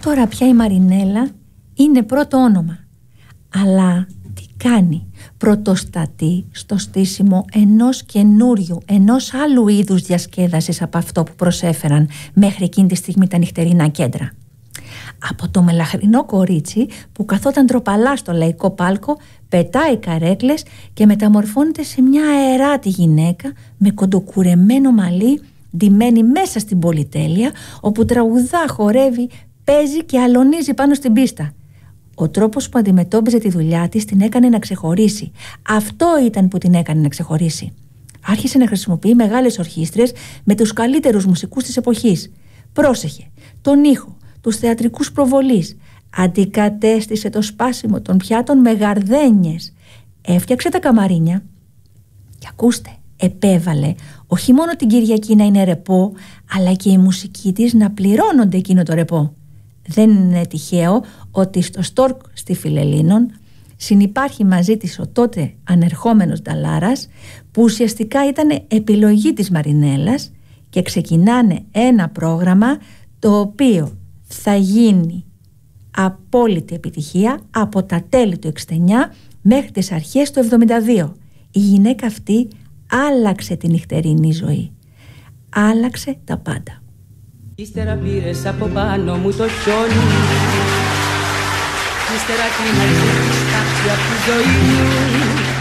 Τώρα πια η Μαρινέλα είναι πρώτο όνομα. Αλλά τι κάνει? Πρωτοστατεί στο στήσιμο ενός καινούριου, ενός άλλου είδους διασκέδασης από αυτό που προσέφεραν μέχρι εκείνη τη στιγμή τα νυχτερινά κέντρα. Από το μελαχρινό κορίτσι που καθόταν ντροπαλά στο λαϊκό πάλκο, πετάει καρέκλες και μεταμορφώνεται σε μια αεράτη γυναίκα με κοντοκουρεμένο μαλλί, ντυμένη μέσα στην πολυτέλεια, όπου τραγουδά, χορεύει, παίζει και αλωνίζει πάνω στην πίστα. Ο τρόπος που αντιμετώπιζε τη δουλειά της την έκανε να ξεχωρίσει. Αυτό ήταν που την έκανε να ξεχωρίσει. Άρχισε να χρησιμοποιεί μεγάλες ορχήστρες με τους καλύτερους μουσικούς της εποχής. Πρόσεχε τον ήχο, τους θεατρικούς προβολείς. Αντικατέστησε το σπάσιμο των πιάτων με γαρδένιες. Έφτιαξε τα καμαρίνια. Και ακούστε, επέβαλε όχι μόνο την Κυριακή να είναι ρεπό, αλλά και η μουσική της να πληρώνονται εκείνο το ρεπό. Δεν είναι τυχαίο ότι στο Στόρκ στη Φιλελλήνων συνυπάρχει μαζί της ο τότε ανερχόμενος Νταλάρας, που ουσιαστικά ήταν επιλογή της Μαρινέλας, και ξεκινάνε ένα πρόγραμμα το οποίο θα γίνει απόλυτη επιτυχία από τα τέλη του 69 μέχρι τις αρχές του 72. Η γυναίκα αυτή άλλαξε τη νυχτερινή ζωή. Άλλαξε τα πάντα. Ύστερα πήρες από πάνω μου το χιόνι, ύστερα κλείναξες τη στάξη απ' τη ζωή μου.